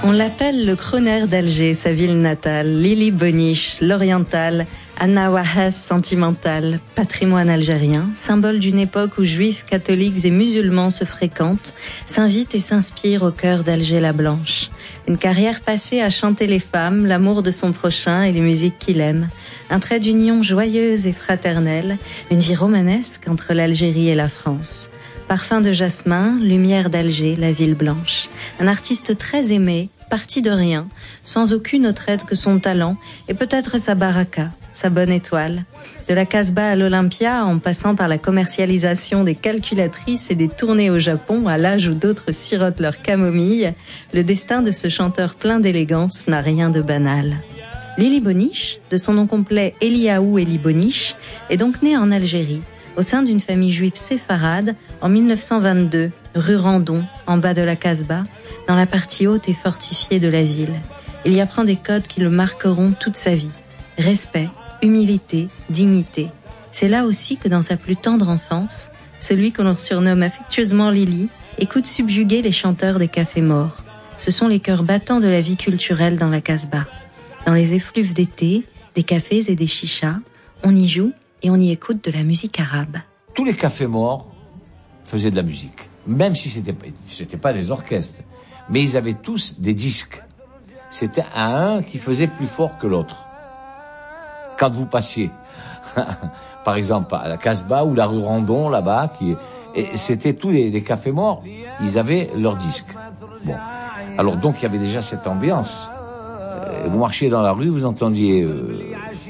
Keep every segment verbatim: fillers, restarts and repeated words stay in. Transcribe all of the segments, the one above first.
On l'appelle le Croner d'Alger, sa ville natale, Lili Boniche, l'orientale, Anna Wahas sentimentale, patrimoine algérien, symbole d'une époque où juifs, catholiques et musulmans se fréquentent, s'invitent et s'inspirent au cœur d'Alger la Blanche. Une carrière passée à chanter les femmes, l'amour de son prochain et les musiques qu'il aime. Un trait d'union joyeuse et fraternelle, une vie romanesque entre l'Algérie et la France. Parfum de jasmin, lumière d'Alger, la ville blanche. Un artiste très aimé, parti de rien, sans aucune autre aide que son talent et peut-être sa baraka, sa bonne étoile. De la Casbah à l'Olympia, en passant par la commercialisation des calculatrices et des tournées au Japon, à l'âge où d'autres sirotent leur camomille, le destin de ce chanteur plein d'élégance n'a rien de banal. Lili Boniche, de son nom complet Eliaou Eli Boniche, est donc né en Algérie, au sein d'une famille juive séfarade, en mille neuf cent vingt-deux, rue Randon, en bas de la Casbah, dans la partie haute et fortifiée de la ville. Il y apprend des codes qui le marqueront toute sa vie. Respect, humilité, dignité. C'est là aussi que dans sa plus tendre enfance, celui que l'on surnomme affectueusement Lili écoute subjuguer les chanteurs des cafés morts. Ce sont les cœurs battants de la vie culturelle dans la Casbah. Dans les effluves d'été, des cafés et des chichas, on y joue et on y écoute de la musique arabe. Tous les cafés morts faisaient de la musique, même si c'était pas, c'était pas des orchestres, mais ils avaient tous des disques. C'était un qui faisait plus fort que l'autre. Quand vous passiez, par exemple, à la Casbah ou la rue Randon, là-bas, qui, et c'était tous les, les cafés morts, ils avaient leurs disques. Bon. Alors donc, il y avait déjà cette ambiance. Euh, vous marchiez dans la rue, vous entendiez, euh,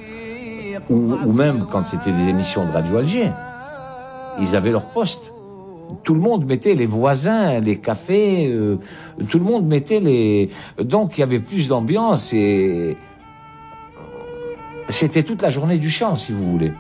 ou, ou même quand c'était des émissions de Radio Alger, ils avaient leur poste. Tout le monde mettait les voisins, les cafés, euh, tout le monde mettait les... Donc il y avait plus d'ambiance et... C'était toute la journée du chant, si vous voulez.